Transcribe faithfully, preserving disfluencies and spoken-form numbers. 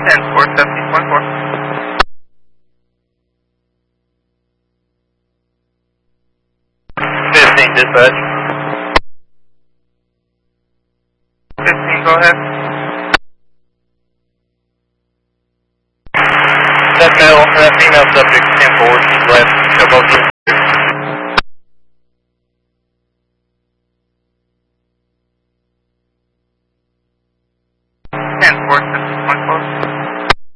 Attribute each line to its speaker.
Speaker 1: ten four seventeen point four. fifteen dispatch. fifteen, go ahead. That male, that female subject ten four, she's left, show both of them. ten four,